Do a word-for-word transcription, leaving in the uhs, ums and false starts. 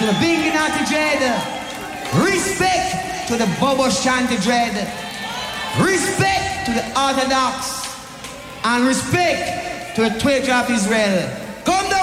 to the Bingy Naughty Dread. Respect to the Bobo Shanty Dread. Respect to the Orthodox. And respect to the Twitch of Israel. Come down.